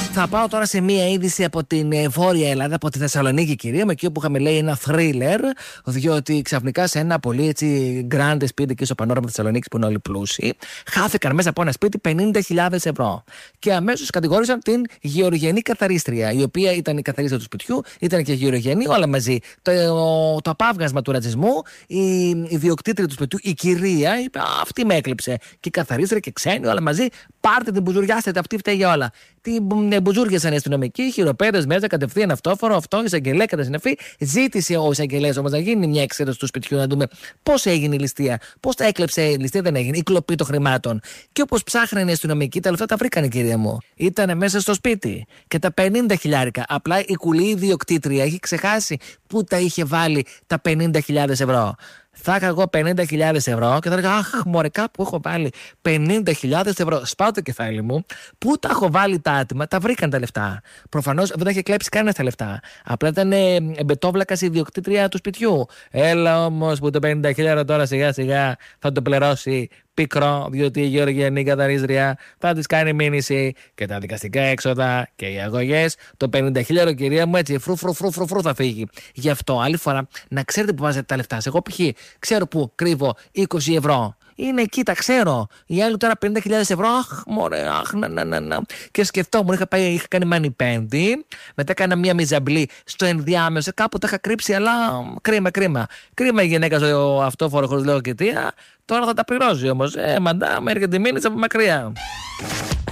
Θα πάω τώρα σε μία είδηση από την Βόρεια Ελλάδα, από τη Θεσσαλονίκη, κυρία μου, εκεί όπου είχαμε λέει ένα θρίλερ, διότι ξαφνικά σε ένα πολύ έτσι γκράντε σπίτι εκεί στο Πανόραμα Θεσσαλονίκη που είναι όλοι πλούσιοι, χάθηκαν μέσα από ένα σπίτι 50.000 ευρώ. Και αμέσως κατηγόρησαν την γεωργιανή καθαρίστρια, η οποία ήταν η καθαρίστρια του σπιτιού, ήταν και γεωργιανή, όλα μαζί. Το απάβγασμα του ρατσισμού, η ιδιοκτήτρια του σπιτιού, η κυρία, είπε: αυτή με έκλειψε. Και η καθαρίστρια και ξένοι, όλα μαζί, πάρτε την μπουζουριάσετε, αυτή φταίει για όλα. Την μπουζούριασαν οι αστυνομικοί, χειροπέδες μέσα, κατευθείαν αυτόφορο, αυτό, εισαγγελέα κατά συνεφή. Ζήτησε ο εισαγγελέας όμως να γίνει μια εξέταση του σπιτιού, να δούμε πώς έγινε η ληστεία, πώς τα έκλεψε η ληστεία, δεν έγινε, η κλοπή των χρημάτων. Και όπως ψάχνανε οι αστυνομικοί, τα λεφτά τα βρήκανε, κυρία μου. Ήτανε μέσα στο σπίτι. Και τα 50 χιλιάρικα. Απλά η κουλή ιδιοκτήτρια έχει ξεχάσει πού τα είχε βάλει τα 50.000 ευρώ. Θα είχα εγώ 50.000 ευρώ και θα έλεγα: αχ, μωρέ, κάπου έχω βάλει 50.000 ευρώ. Σπάω το κεφάλι μου. Πού τα έχω βάλει τα άτομα, τα βρήκαν τα λεφτά. Προφανώς δεν τα είχε κλέψει κανένα τα λεφτά. Απλά ήταν εμπετόβλακας η ιδιοκτήτρια του σπιτιού. Έλα όμως που το 50.000 τώρα σιγά σιγά θα το πληρώσει πικρό, διότι η γεωργιανή καθαρίστρια θα της κάνει μήνυση και τα δικαστικά έξοδα και οι αγωγές. Το 50.000, κυρία μου, έτσι φρου θα φύγει. Γι' αυτό άλλη φορά να ξέρετε που βάζετε τα λεφτά. Εγώ π.χ. ξέρω που κρύβω 20 ευρώ. Είναι εκεί, τα ξέρω. Οι άλλοι τώρα 50.000 ευρώ. Αχ, μωρέ, αχ, να. Και σκεφτόμουν, είχα κάνει μανιπέντη. Μετά έκανα μία μιζαμπλή στο ενδιάμεσο. Κάπου τα είχα κρύψει, αλλά κρίμα. Κρίμα η γυναίκα στο αυτόφορο χωρίς λόγο και αιτία. Τώρα θα τα πληρώσει όμως. Μαντά, με έρχεται μήνυση από μακριά.